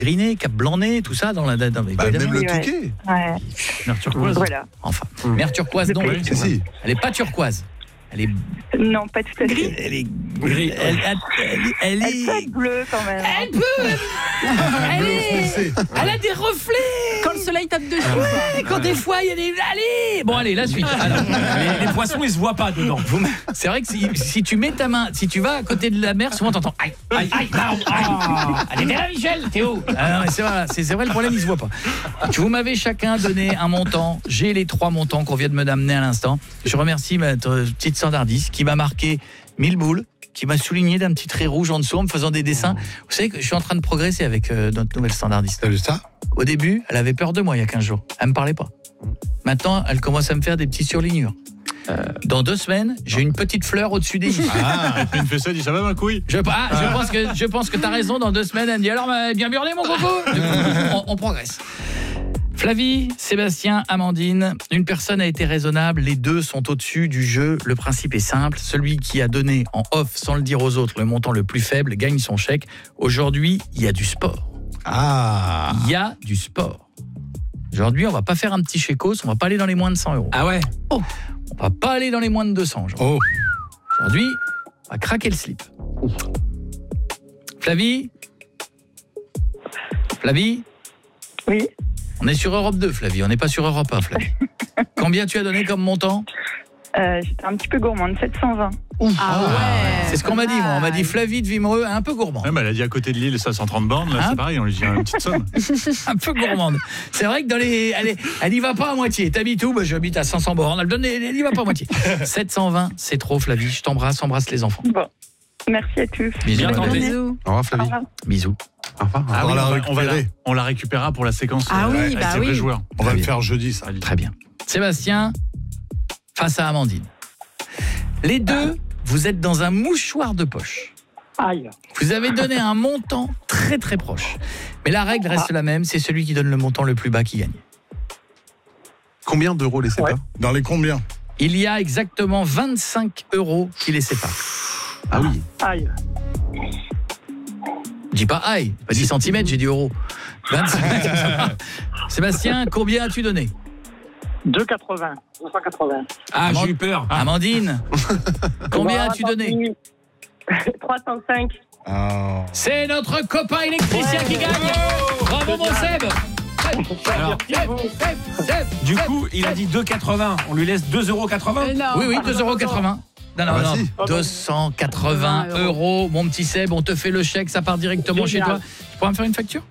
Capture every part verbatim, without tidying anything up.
Griné, Cap Blanc-Nez, tout ça dans la dans, bah, même le Ouais. Touquet. Ouais. mer turquoise. Voilà. Enfin, mer turquoise non. Oui, Si, si. Elle est pas turquoise. Elle est Non, pas tout à fait. elle est gris. Elle, elle, elle, elle Elle peut est être bleue quand même. Elle peut. Elle, est... elle a des reflets. Quand le soleil tape dessus. Ouais, quand des fois il y a des. Allez. Bon allez, la suite. Alors, Les, les poissons, ils se voient pas dedans. vous- c'est vrai que si, si tu mets ta main, si tu vas à côté de la mer, souvent t'entends aïe aïe aïe. Ah, elle était là, Michel. Théo. Ah non, mais c'est vrai, c'est, c'est vrai, le problème, il se voit pas. Vous m'avez chacun donné un montant. J'ai les trois montants qu'on vient de me donner à l'instant. Je remercie ma t- petite standardiste qui m'a marqué mille boules, qui m'a souligné d'un petit trait rouge en dessous en me faisant des dessins. Vous savez que je suis en train de progresser avec euh, notre nouvelle standardiste. T'as vu ça? Au début, elle avait peur de moi il y a quinze jours. Elle me parlait pas. Maintenant, elle commence à me faire des petites surlignures. Dans deux semaines, j'ai une petite fleur au-dessus des yeux. Ah, une fessée dit ça va ma couille. Je, ah, je pense que je pense que t'as raison. Dans deux semaines, elle me dit alors bah, bien burné mon coco. Du coup, on, on progresse. Flavie, Sébastien, Amandine, une personne a été raisonnable, les deux sont au-dessus du jeu, le principe est simple, celui qui a donné en off sans le dire aux autres le montant le plus faible gagne son chèque. Aujourd'hui, il y a du sport. Ah. Il y a du sport. Aujourd'hui, on va pas faire un petit chécos, on va pas aller dans les moins de cent euros. Ah ouais. On va pas aller dans les moins de deux cents. Oh. Aujourd'hui, on va craquer le slip. Flavie Flavie Oui. On est sur Europe deux, Flavie, on n'est pas sur Europe un, Flavie. Combien tu as donné comme montant? Euh, J'étais un petit peu gourmande, sept cent vingt. Ah ouais. C'est ce qu'on m'a dit, moi. On m'a dit Flavie de Vimereux, un peu gourmand. Ouais, bah, elle a dit à côté de Lille, ça cent trente bornes, là Hein c'est pareil, on lui dit une petite somme. Un peu gourmande. C'est vrai que dans les... Elle, est... elle y va pas à moitié. T'habites où? Bah, j'habite à cinq cents bornes. Elle donne... Elle y va pas à moitié. sept cent vingt, c'est trop, Flavie. Je t'embrasse, embrasse les enfants. Bon. Merci à tous. Bisous. Bien tenté. Bisous. Au revoir, Flavie. Au revoir. Bisous. Au revoir. Ah on oui, va la on, va, on, va la, récupérer. on la récupérera pour la séquence Ah euh, oui, avec bah les vrais oui. joueurs. On va Très le bien. faire jeudi, ça. Très bien. Sébastien, face à Amandine. Les deux, vous êtes dans un mouchoir de poche. Aïe. Vous avez donné un montant très très proche. Mais la règle reste la même, c'est celui qui donne le montant le plus bas qui gagne. Combien d'euros les séparent? Dans les combien? Il y a exactement vingt-cinq euros qui les séparent. Ah oui. Aïe. Je dis pas aïe, pas dix centimètres, j'ai dit euros. vingt-cinq. Sébastien, combien as-tu donné? deux quatre-vingts. deux cent quatre-vingts. Ah, j'ai eu peur. Amandine, combien as-tu donné? trois cent cinq. Ah. C'est notre copain électricien qui gagne. Bravo mon Seb. Alors, Seb, Seb, du Seb. coup, il a dit deux quatre-vingts. On lui laisse deux euros quatre-vingts. Mais non. Oui, oui, deux euros quatre-vingts. Non, non, Ah, non, vas-y. deux cent quatre-vingts euros. Mon petit Seb, on te fait le chèque, ça part directement chez toi. Tu pourras me faire une facture?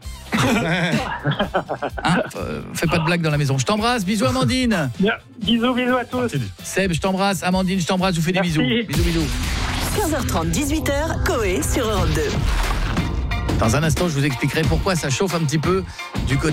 Hein, euh, fais pas de blague dans la maison. Je t'embrasse, bisous Amandine. Bien. Bisous, bisous à tous. Seb, je t'embrasse, Amandine, je t'embrasse, je vous fais des Merci. bisous. Bisous, bisous. quinze heures trente, dix-huit heures, Coé sur Europe deux. Dans un instant, je vous expliquerai pourquoi ça chauffe un petit peu du côté